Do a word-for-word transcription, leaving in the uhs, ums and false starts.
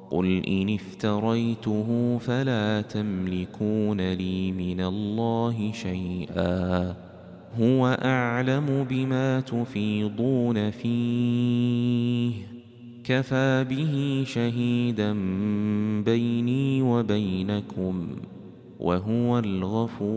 قل إن افتريته فلا تملكون لي من الله شيئا هو أعلم بما تفيضون فيه كفى به شهيدا بيني وبينكم وهو الغفور